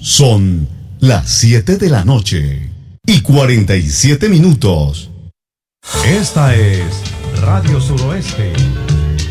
Son las 7 de la noche y 47 minutos. Esta es Radio Suroeste